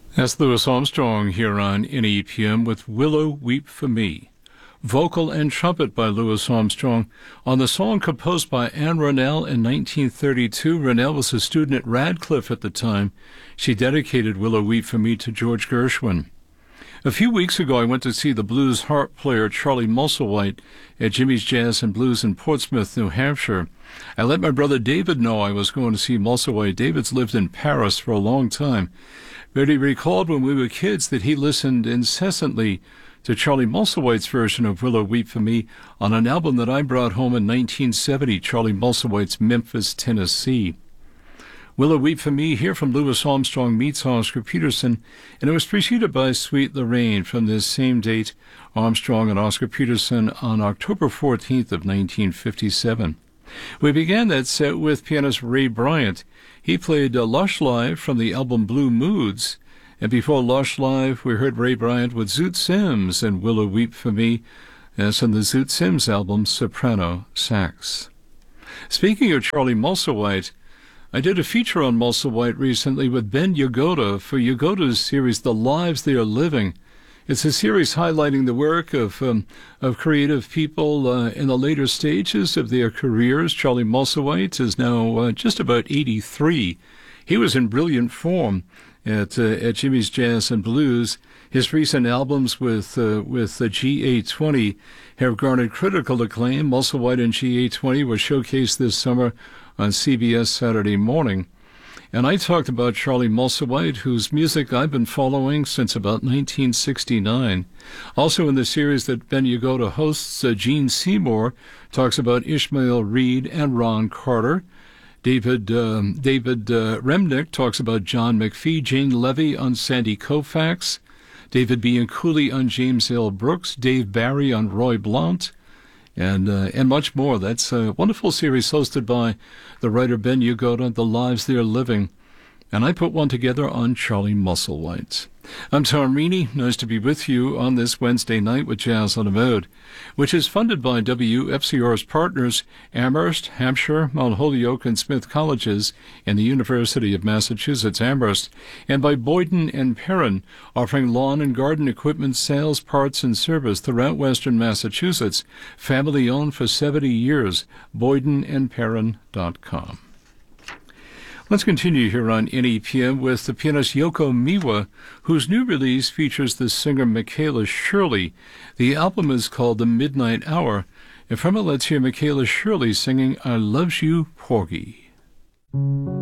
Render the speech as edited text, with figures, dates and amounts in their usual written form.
That's Louis Armstrong here on NEPM with Willow Weep for Me. Vocal and trumpet by Louis Armstrong on the song composed by Anne Ronell in 1932. Ronell was a student at Radcliffe at the time. She dedicated Willow Weep for Me to George Gershwin. A few weeks ago, I went to see the blues harp player Charlie Musselwhite at Jimmy's Jazz and Blues in Portsmouth, New Hampshire. I let my brother David know I was going to see Musselwhite. David's lived in Paris for a long time, but he recalled when we were kids that he listened incessantly to Charlie Musselwhite's version of Willow Weep for Me on an album that I brought home in 1970, Charlie Musselwhite's Memphis, Tennessee. Willow Weep for Me, here from Louis Armstrong meets Oscar Peterson, and it was preceded by Sweet Lorraine from this same date, Armstrong and Oscar Peterson on October 14th of 1957. We began that set with pianist Ray Bryant. He played Lush Live from the album Blue Moods, and before Lush Live, we heard Ray Bryant with Zoot Sims and Willow Weep for Me, as on the Zoot Sims album Soprano Sax. Speaking of Charlie Musselwhite, I did a feature on Musselwhite recently with Ben Yagoda for Yagoda's series The Lives They Are Living. It's a series highlighting the work of creative people in the later stages of their careers. Charlie Musselwhite is now just about 83. He was in brilliant form at Jimmy's Jazz and Blues. His recent albums with the GA20 have garnered critical acclaim. Musselwhite and GA20 were showcased this summer on CBS Saturday Morning. And I talked about Charlie Musselwhite, whose music I've been following since about 1969. Also in the series that Ben Yagoda hosts, Gene Seymour talks about Ishmael Reed and Ron Carter. David Remnick talks about John McPhee, Jane Levy on Sandy Koufax, David Bianculli on James L. Brooks, Dave Barry on Roy Blount, and much more. That's a wonderful series hosted by the writer Ben Yagoda, The Lives They're Living. And I put one together on Charlie Musselwhite. I'm Tom Reaney. Nice to be with you on this Wednesday night with Jazz on the Mode, which is funded by WFCR's partners, Amherst, Hampshire, Mount Holyoke, and Smith Colleges, and the University of Massachusetts Amherst, and by Boyden and Perrin, offering lawn and garden equipment sales, parts, and service throughout western Massachusetts. Family-owned for 70 years. BoydenandPerrin.com. Let's continue here on NEPM with the pianist Yoko Miwa, whose new release features the singer Michaela Shirley. The album is called The Midnight Hour, and from it let's hear Michaela Shirley singing I Loves You, Porgy.